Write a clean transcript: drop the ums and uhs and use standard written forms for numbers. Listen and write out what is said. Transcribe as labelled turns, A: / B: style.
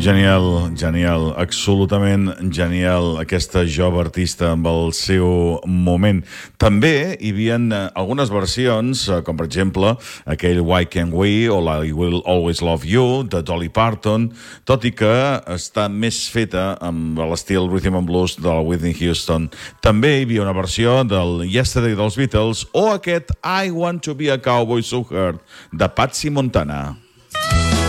A: Genial, genial, absolutament genial, aquesta jove artista amb el seu moment. També hi havia algunes versions, com per exemple aquell Why Can't We o la I Will Always Love You de Dolly Parton, tot i que està més feta amb l'estil rhythm and blues de la Whitney Houston. També hi havia una versió del Yesterday dels Beatles o aquest I Want to Be a Cowboy So Hurt de Patsy Montana.